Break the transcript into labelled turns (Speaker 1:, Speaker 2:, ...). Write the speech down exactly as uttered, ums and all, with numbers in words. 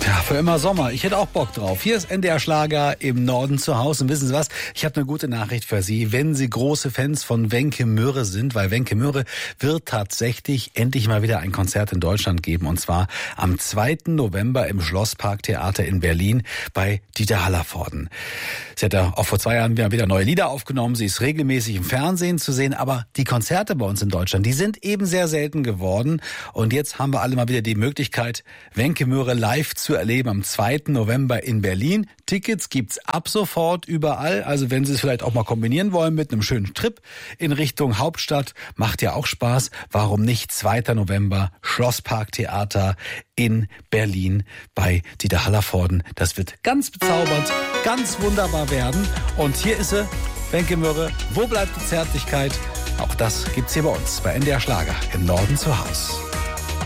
Speaker 1: Ja, für immer Sommer. Ich hätte auch Bock drauf. Hier ist N D R Schlager im Norden zu Hause. Und wissen Sie was? Ich habe eine gute Nachricht für Sie. Wenn Sie große Fans von Wencke Mürre sind, weil Wencke Mürre wird tatsächlich endlich mal wieder ein Konzert in Deutschland geben. Und zwar am zweiten November im Schlossparktheater in Berlin bei Dieter Hallervorden. Sie hat ja auch vor zwei Jahren wieder neue Lieder aufgenommen. Sie ist regelmäßig im Fernsehen zu sehen. Aber die Konzerte bei uns in Deutschland, die sind eben sehr selten geworden. Und jetzt haben wir alle mal wieder die Möglichkeit, Wencke Mürre live zu erleben am zweiten November in Berlin. Tickets gibt's ab sofort überall. Also wenn Sie es vielleicht auch mal kombinieren wollen mit einem schönen Trip in Richtung Hauptstadt, macht ja auch Spaß. Warum nicht? zweiter November, Schlossparktheater in Berlin bei Dieter Hallervorden. Das wird ganz bezaubernd, ganz wunderbar werden. Und hier ist sie, Wencke Mürre. Wo bleibt die Zärtlichkeit? Auch das gibt's hier bei uns, bei N D R Schlager im Norden zu Hause.